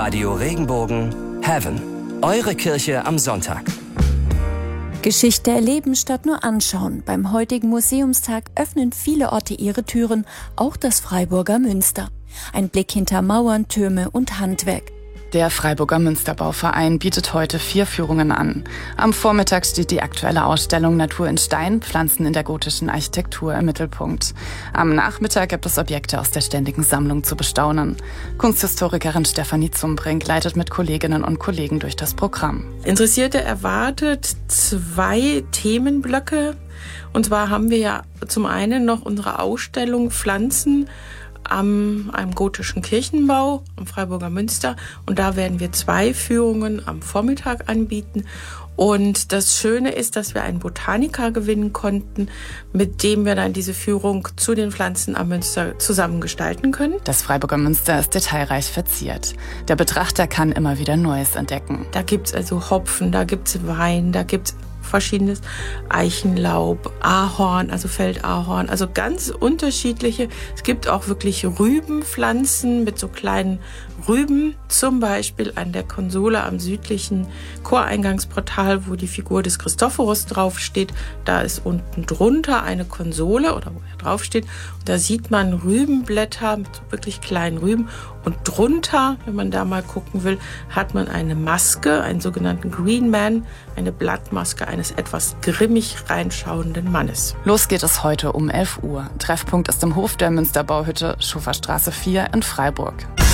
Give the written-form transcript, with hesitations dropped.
Radio Regenbogen Heaven. Eure Kirche am Sonntag. Geschichte erleben statt nur anschauen. Beim heutigen Museumstag öffnen viele Orte ihre Türen, auch das Freiburger Münster. Ein Blick hinter Mauern, Türme und Handwerk. Der Freiburger Münsterbauverein bietet heute 4 Führungen an. Am Vormittag steht die aktuelle Ausstellung Natur in Stein, Pflanzen in der gotischen Architektur im Mittelpunkt. Am Nachmittag gibt es Objekte aus der ständigen Sammlung zu bestaunen. Kunsthistorikerin Stefanie Zumbrink leitet mit Kolleginnen und Kollegen durch das Programm. Interessierte erwartet 2 Themenblöcke. Und zwar haben wir ja zum einen noch unsere Ausstellung Pflanzen am einem gotischen Kirchenbau am Freiburger Münster. Und da werden wir 2 Führungen am Vormittag anbieten. Und das Schöne ist, dass wir einen Botaniker gewinnen konnten, mit dem wir dann diese Führung zu den Pflanzen am Münster zusammen gestalten können. Das Freiburger Münster ist detailreich verziert. Der Betrachter kann immer wieder Neues entdecken. Da gibt's also Hopfen, da gibt's Wein, da gibt's verschiedenes Eichenlaub, Ahorn, also Feldahorn, also ganz unterschiedliche. Es gibt auch wirklich Rübenpflanzen mit so kleinen Rüben, zum Beispiel an der Konsole am südlichen Choreingangsportal, wo die Figur des Christophorus draufsteht. Da ist unten drunter eine Konsole oder wo er draufsteht. Und da sieht man Rübenblätter mit so wirklich kleinen Rüben. Und drunter, wenn man da mal gucken will, hat man eine Maske, einen sogenannten Green Man, eine Blattmaske eines etwas grimmig reinschauenden Mannes. Los geht es heute um 11 Uhr. Treffpunkt ist im Hof der Münsterbauhütte, Schufferstraße 4 in Freiburg.